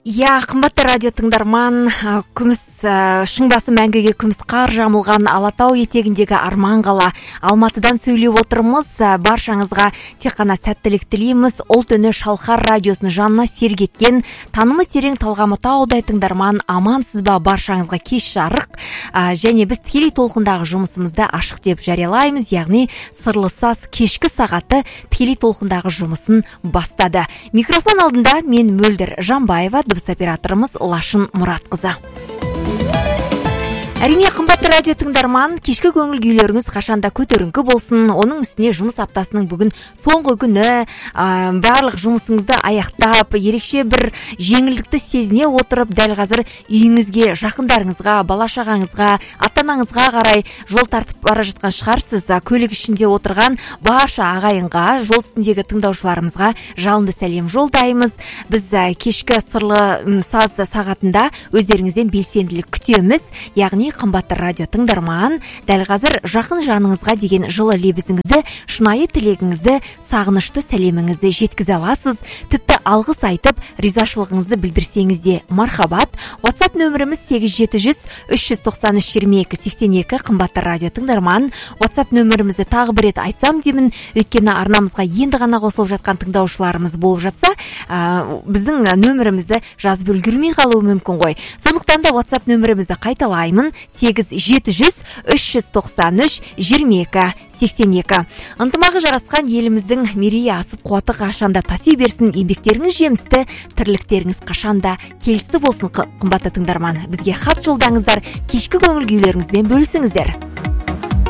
Я қымбатты радио тыңдарман, күміс шыңбасы мәңгіге күміс қар жамылған Алатау етегіндегі арман қала Алматыдан сөйлеп отырмыз. Баршаңызға тек қана сәттілік тілейміз. Ұлт үні шалқар радиосын жанына сергеткен танымы терең талғамы таудай тыңдарман, амансыз ба? Баршаңызға кеш жарық, және біз тікелей толқындағы жұмысымызды ашық деп жариялаймыз, яғни сырлы саз кешкі сағаты тікелей толқындағы жұмысын бастады. Микрофон алдында мен Мөлдір Жанбаева, дыбыс операторымыз Лашын Мұратқызы. Әрине, қымбатты радио тыңдарман, кешкі көңіл күйлеріңіз қашанда көтеріңкі болсын. Оның үстіне жұмыс аптасының бүгін соңғы күні, барлық жұмысыңызды аяқтап, ерекше бір жеңілдікті сезіне отырып, дәл қазір үйіңізге, жақындарыңызға, бала-шағаңызға, ата-анаңызға қарай жол тартып бара жатқан шығарсыз. Көлік ішінде отырған барша ағайынға, жол үстіндегі тыңдаушыларымызға жалынды сәлем жолдаймыз. Біз кешкі сырлы саз сағатында өздеріңізден белсенділік күтеміз. Яғни қымбатты радио тыңдарман, дәл қазір жақын жаныңызға деген жылы лебізіңізді, шынайы тілегіңізді, сағынышты сәлеміңізді жеткізе аласыз. Тіпті алғыс айтып, ризашылығыңызды білдірсеңіз де мархабат. WhatsApp нөміріміз 8700-393-22-82. Қымбатты радио тыңдарман, WhatsApp нөмірімізді тағы бір рет айтсам деймін, өйткені арнамызға енді ғана қосылып жатқан тыңдаушыларымыз болып жатса, біздің нөмірімізді жазып үлгермей қалуы мүмкін ғой. Сондықтан да WhatsApp нөмірімізді қайталаймын: 8700-393-22-82. Ынтымағы жарасқан еліміздің мерейі асып, қуаты қашанда таси берсін. Еңбектеріңіз жемісті, тірліктеріңіз қашанда келісті болсын. Қымбатты тыңдарман, бізге хат жолдаңыздар, кешкі көңіл күйлеріңізбен бөлісіңіздер.